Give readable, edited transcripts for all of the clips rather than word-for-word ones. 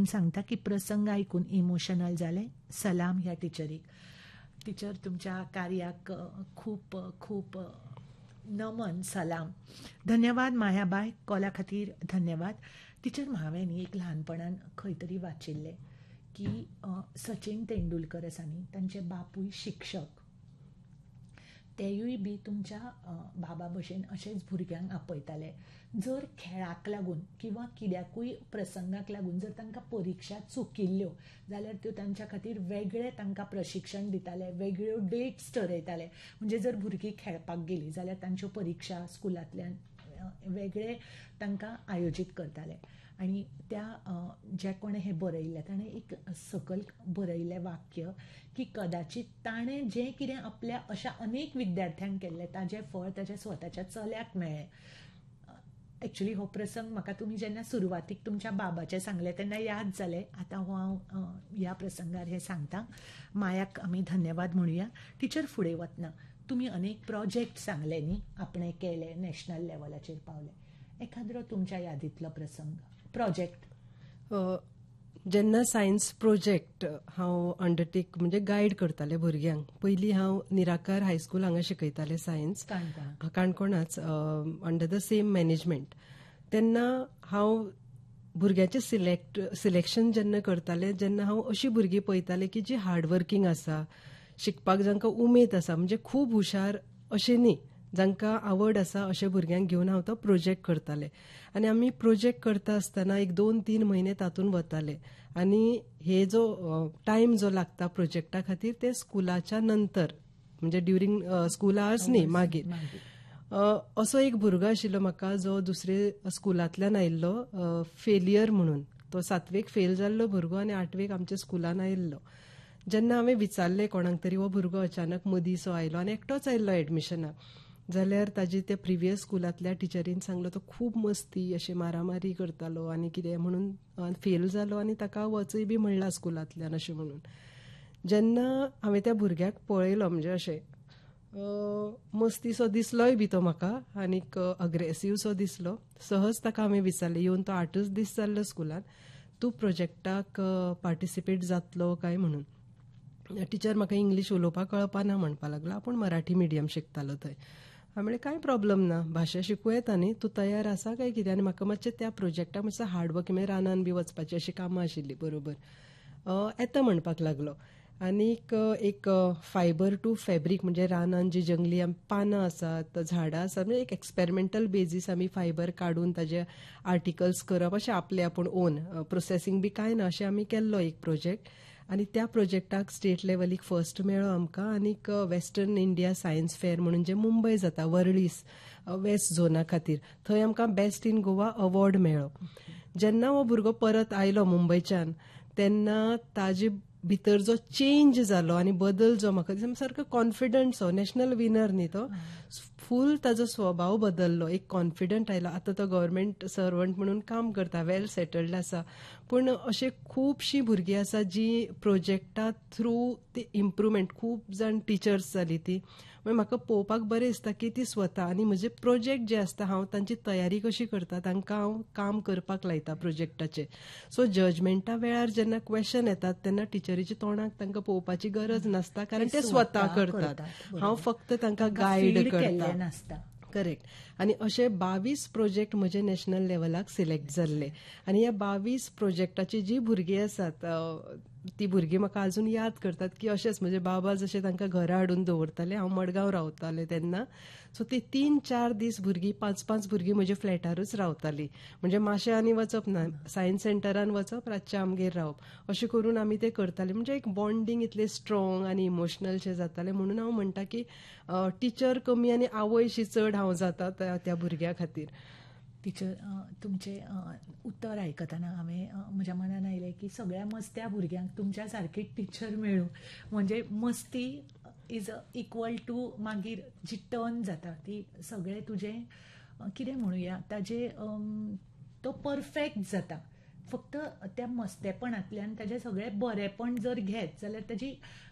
सांगता की प्रसंग आयकून इमोशनल जाले. सलाम ह्या टिचरीक. टिचर तुमच्या कार्याक खूप खूप नमन, सलाम. धन्यवाद मायाबाय, कॉला खातीर धन्यवाद. टिचर हांवें न्ही एक ल्हानपणान खंय तरी वाचिल्लें की सचिन तेंडुलकर आसा न्ही, तांचे बापूय शिक्षक. तेवूय बी तुमच्या बाबा भशेन अशेंच भुरग्यांक आपयताले. जर खेळाक लागून किंवा कित्याकूय प्रसंगाक लागून जर तांकां परिक्षा चुकिल्ल्यो जाल्यार त्यो तांच्या खातीर वेगळें तांकां प्रशिक्षण दिताले, वेगळ्यो डेट्स ठरयताले. म्हणजे जर भुरगीं खेळपाक गेलीं जाल्यार तांच्यो परिक्षा स्कुलांतल्यान वेगळे तांकां आयोजीत करताले. आनी त्या जे कोणें हें बरयल्लें ताणें एक सकयल बरयल्लें वाक्य की कदाचित ताणें जें कितें आपल्या अशा अनेक विद्यार्थ्यांक केल्लें ताजें फळ ताच्या स्वताच्या चल्याक मेळ्ळें. एक्चुली हो प्रसंग म्हाका तुमी जेन्ना सुरवातीक तुमच्या बाबाचें सांगलें तेन्ना याद जालें. आतां हांव ह्या प्रसंगार हें सांगतां. मायाक आमी धन्यवाद म्हणुया. टिचर फुडें वतना तुमी अनेक प्रोजेक्ट सांगले न्ही, आपणे केले, नॅशनल लेवलाचेर पावले. एखाद्रो तुमच्या यादींतलो प्रसंग, प्रोजेक्ट? जेन्ना सायन्स प्रोजेक्ट हांव अंडरटेक म्हणजे गायड करतालें भुरग्यांक. पयलीं हांव निराकार हायस्कूल हांगा शिकयतालें science काणकोणाच, under the same management. तेन्ना हांव भुरग्यांचें सिलेक्शन जेन्ना करतालें, जेन्ना हांव अशीं भुरगीं पळयतालें की जीं हार्डवर्कींग आसा, शिकपाक जांकां उमेद आसा, म्हणजे खूब हुशार अशें न्ही, जांकां आवड आसा अशा भुरग्यांक घेवन हांव तो प्रोजेक्ट करतालें. आनी आमी प्रोजेक्ट करता आसतना 1-2-3 म्हयने तातूंत वताले. आनी हे जो टायम जो लागता प्रोजेक्टा खातीर ते स्कुलाच्या नंतर, म्हणजे ड्युरींग स्कूल आवर्स न्ही, मागीर. असो एक भुरगो आशिल्लो म्हाका जो दुसरे स्कुलांतल्यान आयिल्लो, फेलियर म्हणून. तो 7वेक फेल जाल्लो भुरगो आनी 8वेक आमच्या स्कुलान आयिल्लो. जेन्ना हांवें विचारलें कोणाक तरी, हो भुरगो अचानक मदीं सो आयलो आनी एकटोच आयिल्लो एडमिशनाक, जाल्यार ताजी त्या प्रिवियस स्कुलांतल्या टिचरीन सांगलो तो खूब मस्ती, अशें मारामारी करतालो आनी कितें म्हणून फेल जालो आनी ताका वचूय बी म्हणला स्कुलांतल्यान अशें म्हणून. जेन्ना हांवें त्या भुरग्याक पळयलो, म्हणजे अशें मस्ती सो दिसलोय बी तो म्हाका, आनीक अग्रेसीव सो दिसलो. सहज ताका हांवें विचारलें, येवन तो 8च दीस जाल्लो स्कुलान, तूं प्रोजेक्टाक पार्टिसिपेट जातलो काय म्हणून. टिचर म्हाका इंग्लीश उलोवपाक कळपाना म्हणपाक लागलो. आपूण मराठी मिडियम शिकतालो थंय. हांवें म्हणलें कांय प्रॉब्लम ना, भाशा शिकूं येता न्ही, तूं तयार आसा काय कितें. आनी म्हाका मातशें त्या प्रोजेक्टाक मातशें हार्डवर्क, म्हणजे रानान बी वचपाची अशी कामां आशिल्लीं बरोबर. येता म्हणपाक लागलो. आनीक एक फायबर टू फॅब्रीक, म्हणजे रानान जी जंगली पानां आसात, झाडां आसात, म्हणजे एक एक्सपेरिमेंटल बेजीस आमी फायबर काडून ताजे आर्टिकल्स करप, अशें आपलें आपूण ओन प्रोसेसींग बी कांय ना, अशें आमी केल्लो एक प्रोजेक्ट. आनी त्या प्रोजेक्टाक स्टेट लेवलीक फर्स्ट मेळ्ळो आमकां. आनीक वेस्टर्न इंडिया सायन्स फेअर म्हणून जे मुंबय जाता, वर्लीस वेस्ट झोना खातीर, थंय आमकां बेस्ट इन गोवा अवॉर्ड मेळ्ळो. जेन्ना हो भुरगो परत आयलो मुंबयच्यान, तेन्ना ताजे भितर जो चेंज जालो आनी बदल जो म्हाका दिसलो, सारको कॉन्फिडंट सो, नॅशनल विनर न्ही तो, फूल ताजो स्वभाव बदललो, एक कॉन्फिडंट आयलो. आतां तो गव्हर्मेंट सर्वंट म्हणून काम करता, वेल सेटल्ड आसा. पूण अशें खुबशीं भुरगीं आसा जी प्रोजेक्टा थ्रू ती इम्प्रुवमेंट, खूब जाण टिचर्स जाली ती. मागीर म्हाका पळोवपाक बरें दिसता की ती स्वता आनी म्हजे प्रोजेक्ट जे आसता, हांव तांची तयारी कशी करता, तांकां हांव काम करपाक लायता प्रोजेक्टाचेर. सो जजमेंटा वेळार जेन्ना क्वेश्चन येतात तेन्ना टिचरीच्या तोंडाक तांकां पळोवपाची गरज नासता, कारण ते स्वता करतात. हांव फक्त तांकां गायड करता. करेक्ट. आनी अशे 22 प्रोजेक्ट म्हजे नॅशनल लेवलाक सिलेक्ट जाल्ले. आनी ह्या 22 प्रोजेक्टाची जी भुरगीं आसात, ती भुरगीं म्हाका अजून याद करतात की अशेंच म्हजे बाबा जशें तांकां घरा हाडून दवरताले, हांव मडगांव रावतालें तेन्ना. सो ती 3-4 दीस भुरगीं, 5-5 भुरगीं म्हज्या फ्लॅटारूच रावतालीं. म्हणजे माशें आनी वचप ना, सायन्स सेंटरान वचप, रातचें आमगेर रावप, अशें करून आमी तें करतालीं. म्हणजे एक बॉन्डिंग इतलें स्ट्रॉंग आनी इमोशनलशें जातालें. म्हणून हांव म्हणटा की टिचर कमी आनी आवयशी चड हांव जाता त्या भुरग्या खातीर. टिचर, तुमचें उत्तर आयकतना हांवें म्हज्या मनान आयलें की सगळ्या मस्त्या भुरग्यांक तुमच्या सारकी टिचर मेळूं. म्हणजे मस्ती इज इक्वल टू मागीर जी टर्न जाता ती सगळें तुजें कितें म्हणुया ताजें तो परफेक्ट जाता. फक्त त्या मस्तेपणांतल्यान ताजें सगळें बरेंपण जर घेत जाल्यार ताजी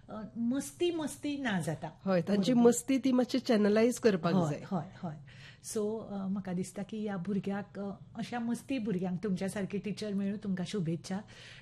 मस्ती ना जाता. हय, तांची मस्ती ती मातशी चॅनलायज करपाक जाय. हय हय. सो म्हाका दिसता की ह्या भुरग्याक, अशा मस्ती भुरग्यांक तुमच्या सारकी टिचर मेळूं. तुमकां शुभेच्छा.